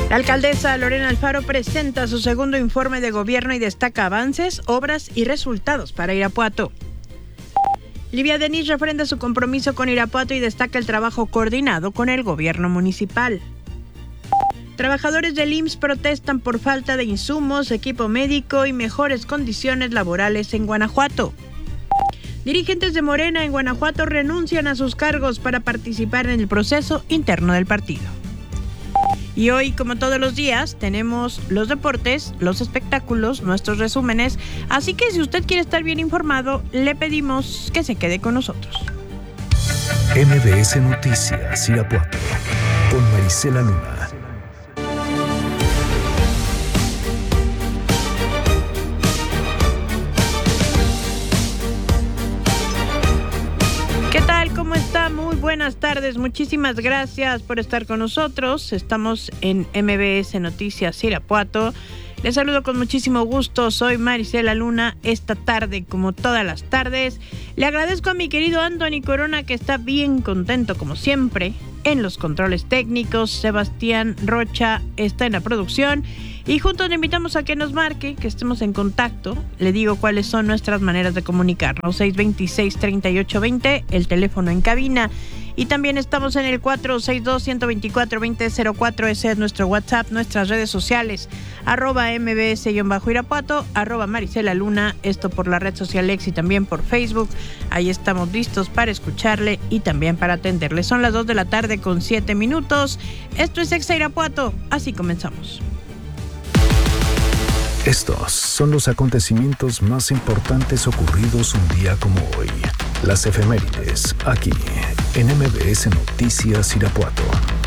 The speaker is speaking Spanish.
La alcaldesa Lorena Alfaro presenta su segundo informe de gobierno y destaca avances, obras y resultados para Irapuato. Livia Denis refrenda su compromiso con Irapuato y destaca el trabajo coordinado con el gobierno municipal. Trabajadores del IMSS protestan por falta de insumos, equipo médico y mejores condiciones laborales en Guanajuato. Dirigentes de Morena en Guanajuato renuncian a sus cargos para participar en el proceso interno del partido. Y hoy, como todos los días, tenemos los deportes, los espectáculos, nuestros resúmenes. Así que si usted quiere estar bien informado, le pedimos que se quede con nosotros. MBS Noticias Irapuato con Marisela Luna. ¿Qué tal? ¿Cómo está? Muy buenas tardes. Muchísimas gracias por estar con nosotros. Estamos en MBS Noticias Irapuato. Les saludo con muchísimo gusto. Soy Marisela Luna. Esta tarde, como todas las tardes, le agradezco a mi querido Anthony Corona, que está bien contento como siempre en los controles técnicos. Sebastián Rocha está en la producción. Y juntos le invitamos a que nos marque, que estemos en contacto. Le digo cuáles son nuestras maneras de comunicarnos. 626-3820, el teléfono en cabina. Y también estamos en el 462-124-2004. Ese es nuestro WhatsApp, nuestras redes sociales. @mbs_irapuato, @Marisela Luna. Esto por la red social X y también por Facebook. Ahí estamos listos para escucharle y también para atenderle. Son las 2 de la tarde con 7 minutos. Esto es Exa Irapuato. Así comenzamos. Estos son los acontecimientos más importantes ocurridos un día como hoy. Las efemérides, aquí, en MBS Noticias Irapuato.